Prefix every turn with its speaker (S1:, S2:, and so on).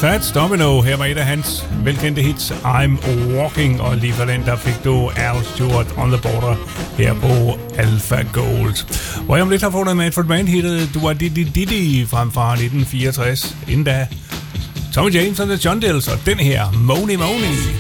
S1: Fats Domino her var et af hans velkendte hits, I'm Walking, og lige for den der fik du Al Stewart on the Border her på Alpha Gold. Hvor jeg om lidt har fundet Manfred Mann hittet Dua Didi Didi frem fra 1964. Inden da Tommy James og The John Dills og den her Money Money.